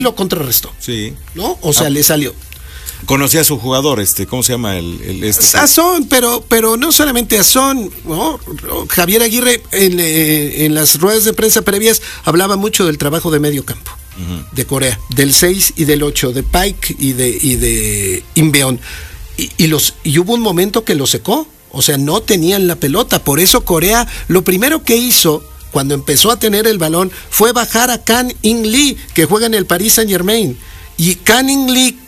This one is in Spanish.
lo contrarrestó. Sí. ¿No? O sea, le salió. Conocía a su jugador, ¿cómo se llama a Son, pero no solamente a Son, ¿no? Javier Aguirre en las ruedas de prensa previas hablaba mucho del trabajo de medio campo de Corea, del 6 y del 8, de Pike y de Inbeon. Y hubo un momento que lo secó, o sea, no tenían la pelota. Por eso Corea, lo primero que hizo cuando empezó a tener el balón fue bajar a Kang In Lee, que juega en el Paris Saint-Germain. Y Kang In Lee